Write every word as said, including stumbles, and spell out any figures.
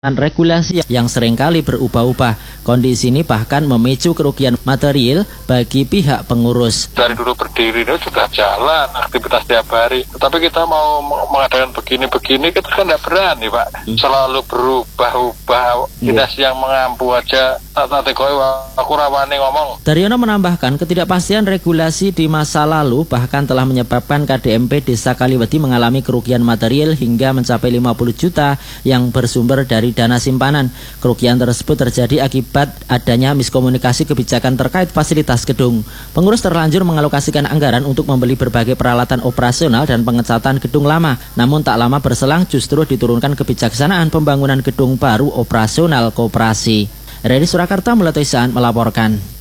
regulasi yang seringkali berubah-ubah. Kondisi ini bahkan memicu kerugian material bagi pihak pengurus. Dari dulu berdiri itu sudah jalan aktivitas tiap hari. Tapi kita mau mengadakan begini-begini, kita kan tidak berani, Pak. Selalu berubah-ubah. Kita siang mengampu aja. Tadi aku rawani ngomong. Daryono menambahkan ketidakpastian regulasi di masa lalu bahkan telah menyebabkan K D M P Desa Kaliwedi mengalami kerugian material hingga mencapai lima puluh juta yang bersumber dari dana simpanan. Kerugian tersebut terjadi akibat adanya miskomunikasi kebijakan terkait fasilitas gedung. Pengurus terlanjur mengalokasikan anggaran untuk membeli berbagai peralatan operasional dan pengecatan gedung lama. Namun tak lama berselang justru diturunkan kebijaksanaan pembangunan gedung baru operasional koperasi. Dari Surakarta, Mulai Toisan melaporkan.